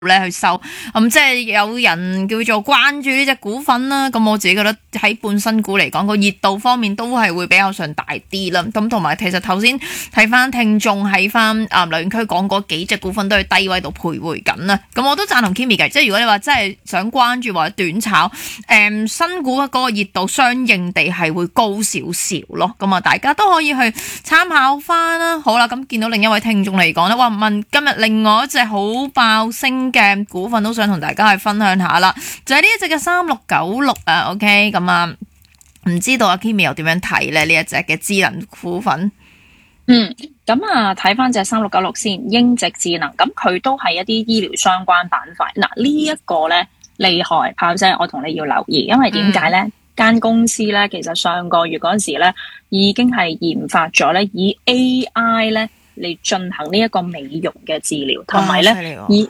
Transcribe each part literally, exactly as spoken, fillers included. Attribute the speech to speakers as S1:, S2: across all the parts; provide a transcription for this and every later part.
S1: 咧去收，咁、嗯、即係有人叫做關注呢隻股份啦。咁我自己覺得喺半新股嚟講，個熱度方面都係會比較上大啲啦。咁同埋其實頭先睇翻聽眾喺翻啊留言區講嗰幾隻股份都喺低位度徘徊緊啦。咁我都贊同 Kimi 嘅，即係如果你話真係想關注或者短炒，誒、嗯、新股嗰個熱度相應地係會高少少咯。咁啊，大家都可以去參考翻啦。好啦，咁見到另一位聽眾嚟講咧，哇問今日另外一隻好爆升嘅股份都想同大家去分享下啦，就係呢一隻嘅三六九六啊 ，OK 咁啊，唔知道阿 Kimi 又點樣睇咧呢一隻嘅智能股份？
S2: 嗯，咁啊睇翻隻三六九六先，英直智能，咁佢都係一啲醫療相關板塊。嗱、這個、呢一個咧厲害，炮姐我同你要留意，因為點解咧？間、嗯、公司咧其實上個月嗰陣時咧已經係研發咗咧以 A I 咧嚟進行呢一個美容嘅治療，同埋咧以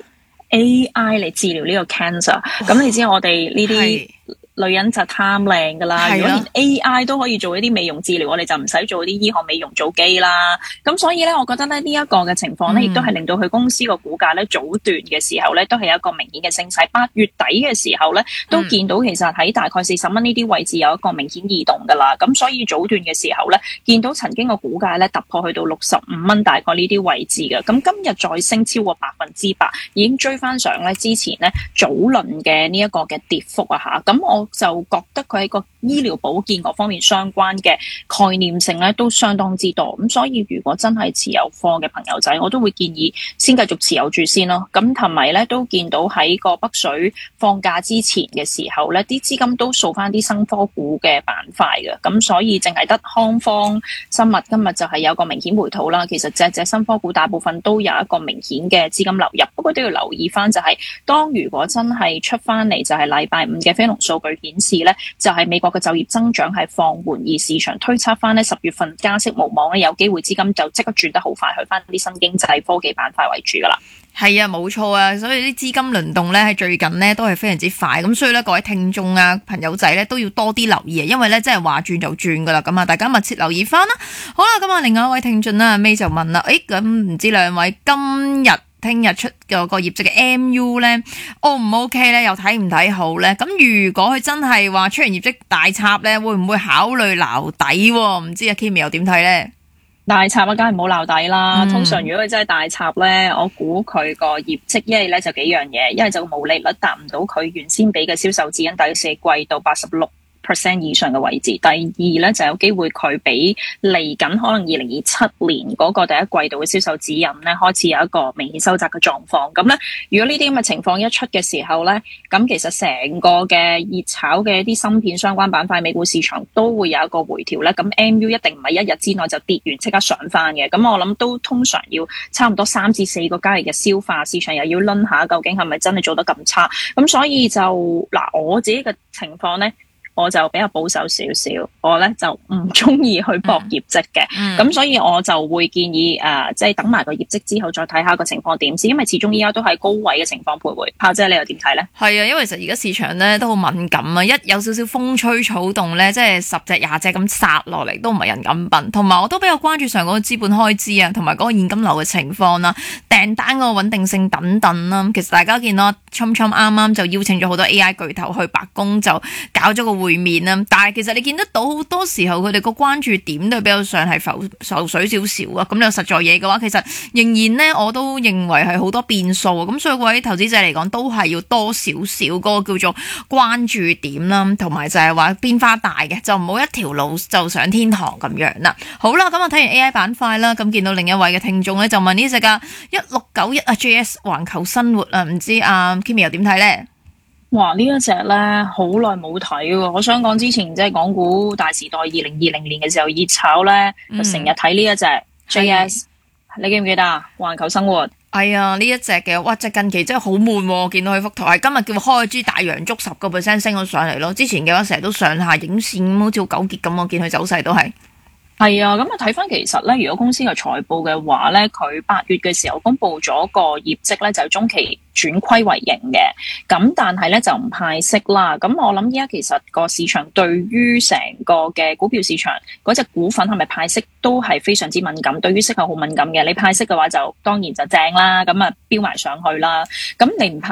S2: A I 嚟治療呢個 cancer，咁、哦、你知我哋呢啲女人就貪靚噶啦，如果連 A I 都可以做一啲美容治療，我哋就唔使做啲醫學美容組機啦。咁所以咧，我覺得咧呢一個嘅情況咧，亦都係令到佢公司個股價咧早段嘅時候咧，都係有一個明顯嘅升勢。八月底嘅時候咧，都見到其實喺大概四十蚊呢啲位置有一個明顯移動噶啦。咁所以早段嘅時候咧，見到曾經個股價咧突破去到六十五蚊大概呢啲位置嘅。咁今日再升超過百分之八，已經追翻上咧之前咧早輪嘅呢一個嘅跌幅啊吓。咁我就覺得佢喺個醫療保健各方面相關嘅概念性咧都相當之多，咁所以如果真係持有貨嘅朋友仔，我都會建議先繼續持有住先咯。咁同埋咧都見到喺個北水放假之前嘅時候咧，啲資金都掃翻啲新科股嘅板塊嘅，咁所以淨係得康方生物今日就係有個明顯回吐啦。其實隻隻新科股大部分都有一個明顯嘅資金流入，不過都要留意翻就係、是、當如果真係出翻嚟就係禮拜五嘅非農數據顯示咧，就係、是、美國嘅就業增長係放緩，而市場推測翻咧十月份加息無望咧，有機會資金就即刻轉得好快去翻啲新經濟科技板塊為主噶啦。
S1: 係啊，冇錯啊，所以啲資金輪動咧喺最近咧都係非常之快，咁所以咧各位聽眾啊朋友仔咧都要多啲留意啊，因為咧真係話轉就轉噶啦，咁啊大家密切留意翻啦。好啦，咁啊另外一位聽眾啦，May 就問啦，誒咁唔知兩位今日聽日出個個業績嘅 M U 咧 O 唔 OK 咧，又睇唔睇好咧？咁如果佢真係話出完業績大插咧，會唔會考慮撈底？唔知阿 Kimi 又點睇咧？
S2: 大插啊，梗係唔好撈底啦。嗯、通常如果佢真係大插咧，我估佢個業績一係咧就幾樣嘢，一係就毛利率達唔到佢原先俾嘅銷售指引第四季度八十六 percent 以上嘅位置。第二咧就有機會佢比嚟緊可能二零二七年嗰個第一季度嘅銷售指引咧開始有一個明顯收窄嘅狀況。咁咧，如果呢啲咁嘅情況一出嘅時候咧，咁其實成個嘅熱炒嘅一啲芯片相關板塊美股市場都會有一個回調咧。咁 M U 一定唔係一日之內就跌完即刻上翻嘅。咁我諗都通常要差唔多三至四個交易嘅消化，市場又要輪下究竟係咪真係做得咁差。咁所以就嗱，我自己嘅情況咧，我就比較保守少少，我咧就唔中意去搏業績嘅，咁、嗯、所以我就會建議誒，即、呃、係、就是、等埋個業績之後再睇下個情況點先，因為始終依家都係高位嘅情況徘徊。炮姐你又點睇咧？係
S1: 啊，因為其實而家市場咧都好敏感啊，一有少少風吹草動咧，即係十隻廿隻咁殺落嚟都唔係人咁笨。同埋我都比較關注上嗰個資本開支啊，同埋嗰個現金流嘅情況啦、訂單嗰個穩定性等等啦。其實大家見到 Trump Trump 啱啱就邀請咗好多 A I 巨頭去白宮就搞咗個會面啦，但係其實你見得到好多時候佢哋個關注點都比較上係浮浮水少少啊，咁你實在嘢嘅話，其實仍然呢，我都認為係好多變數啊，咁所以各位投資者嚟講都係要多少少嗰個叫做關注點啦，同埋就係話變化大嘅，就唔好一條路就上天堂咁樣啦。好啦，咁我睇完 A I 板塊啦，咁見到另一位嘅聽眾咧就問呢隻噶一六九一啊 J S 環球生活啊，唔知阿 Kimi 又點睇咧？
S2: 哇！呢一隻咧好耐冇睇喎，我想講之前即係港股大時代二零二零年嘅時候熱炒咧，就成日睇呢一隻 J S，、嗯、你記唔記得啊？環球生活，
S1: 哎呀呢一隻嘅，哇！即係近期真係好悶喎，見到佢幅圖係今日叫開支大陽燭十個 percent 升咗上嚟咯，之前嘅話成日都上下影線咁，好似好糾結咁，我見佢走勢都係。
S2: 係啊，咁啊睇翻其實咧，如果公司嘅財報嘅話咧，佢八月嘅時候公布咗個業績咧，就中期轉虧為盈嘅。咁但係咧就唔派息啦。咁我諗依家其實個市場對於成個嘅股票市場嗰隻股份係咪派息都係非常之敏感，對於息係好敏感嘅。你派息嘅話就當然就正啦，咁啊飆埋上去啦。咁你唔派